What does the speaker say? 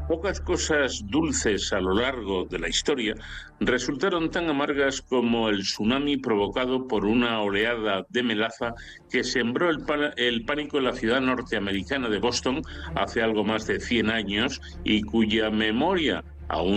Pocas cosas dulces a lo largo de la historia resultaron tan amargas como el tsunami provocado por una oleada de melaza que sembró el pánico en la ciudad norteamericana de Boston hace algo más de 100 años y cuya memoria aún